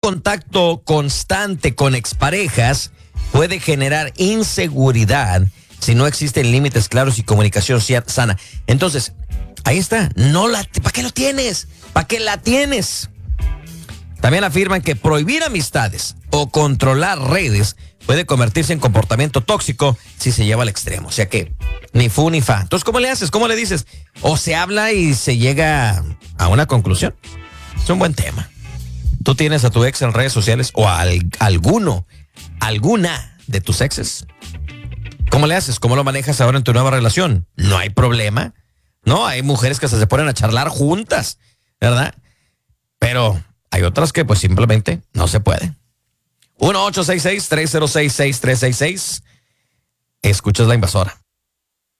contacto constante con exparejas puede generar inseguridad si no existen límites claros y comunicación sana. Entonces, ahí está. ¿Para qué lo tienes? ¿Para qué la tienes? También afirman que prohibir amistades o controlar redes puede convertirse en comportamiento tóxico si se lleva al extremo. O sea que ni fu ni fa. Entonces, ¿cómo le haces? ¿Cómo le dices? O se habla y se llega a una conclusión. Es un buen tema. ¿Tú tienes a tu ex en redes sociales o a alguna de tus exes? ¿Cómo le haces? ¿Cómo lo manejas ahora en tu nueva relación? No hay problema. No, hay mujeres que hasta se ponen a charlar juntas, ¿verdad? Pero hay otras que pues simplemente no se puede. 1-866-306-6366. Escuchas La Invasora.